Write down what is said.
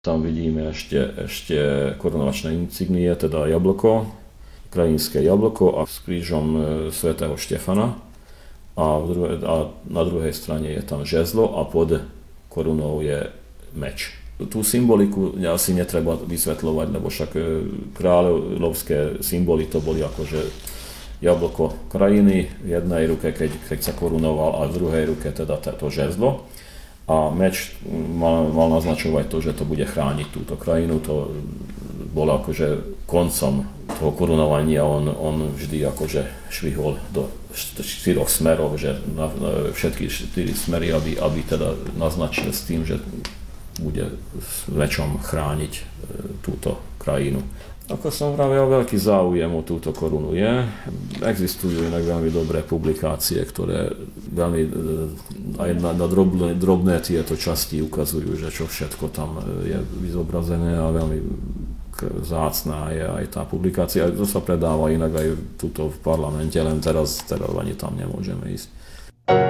Tam vidíme ešte korunovačné insignie, teda jablko, krajinské jablko a s krížom svätého Štefana. A na druhej strane je tam žezlo a pod korunou je meč. Tú symboliku asi netreba vysvetľovať, lebo však kráľovské symboly to boli akože jablko krajiny v jednej ruke, keď sa korunoval, a v druhej ruke teda to žezlo. A meč mal naznačovať to, že to bude chrániť túto krajinu. To bolo akože koncom toho korunovania. On vždy akože švihol do 4 smerov, že na všetky 4 smery, aby teda naznačil s tým, že bude s mečom chrániť túto krajinu. Ako som vravel, veľký záujem o túto korunu je. Existujú inak veľmi dobré publikácie, ktoré veľmi aj na drobné tieto časti ukazujú, že čo všetko tam je vyzobrazené, a veľmi vzácna je aj tá publikácia. To sa predáva inak aj tuto v parlamente, len teraz ani tam nemôžeme ísť.